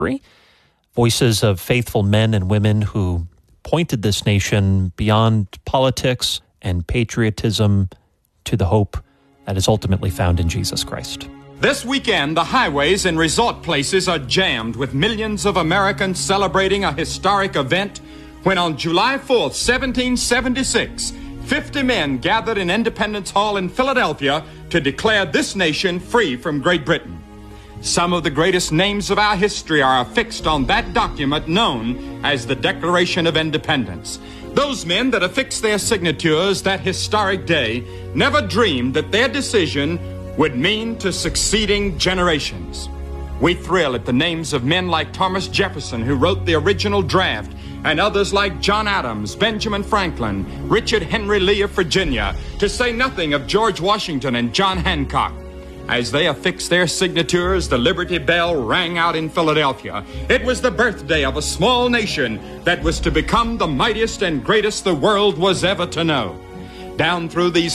Voices of faithful men and women who pointed this nation beyond politics and patriotism to the hope that is ultimately found in Jesus Christ. This weekend, the highways and resort places are jammed with millions of Americans celebrating a historic event when on July 4th, 1776, 50 men gathered in Independence Hall in Philadelphia to declare this nation free from Great Britain. Some of the greatest names of our history are affixed on that document known as the Declaration of Independence. Those men that affixed their signatures that historic day never dreamed that their decision would mean to succeeding generations. We thrill at the names of men like Thomas Jefferson, who wrote the original draft, and others like John Adams, Benjamin Franklin, Richard Henry Lee of Virginia, to say nothing of George Washington and John Hancock. As they affixed their signatures, the Liberty Bell rang out in Philadelphia. It was the birthday of a small nation that was to become the mightiest and greatest the world was ever to know. Down through these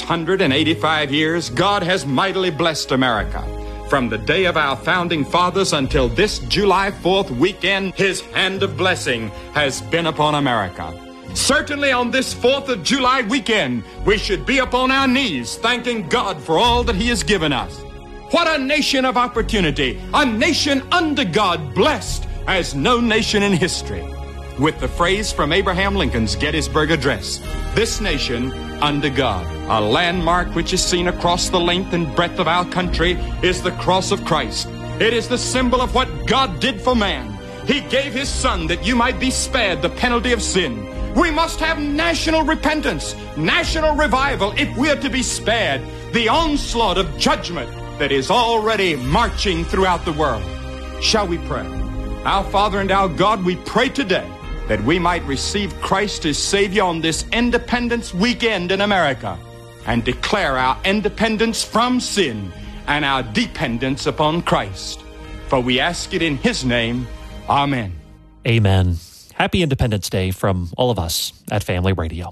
185 years, God has mightily blessed America. From the day of our founding fathers until this July 4th weekend, His hand of blessing has been upon America. Certainly on this 4th of July weekend, we should be upon our knees thanking God for all that He has given us. What a nation of opportunity, a nation under God, blessed as no nation in history. With the phrase from Abraham Lincoln's Gettysburg Address, this nation under God. A landmark which is seen across the length and breadth of our country is the cross of Christ. It is the symbol of what God did for man. He gave His Son that you might be spared the penalty of sin. We must have national repentance, national revival if we are to be spared the onslaught of judgment that is already marching throughout the world. Shall we pray? Our Father and our God, we pray today that we might receive Christ as Savior on this Independence Weekend in America and declare our independence from sin and our dependence upon Christ. For we ask it in His name. Amen. Amen. Happy Independence Day from all of us at Family Radio.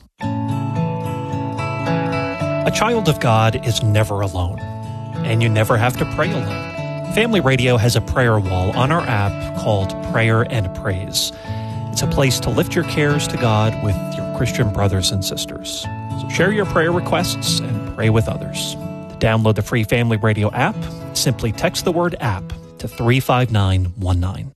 A child of God is never alone, and you never have to pray alone. Family Radio has a prayer wall on our app called Prayer and Praise. It's a place to lift your cares to God with your Christian brothers and sisters. So share your prayer requests and pray with others. To download the free Family Radio app, simply text the word app to 35919.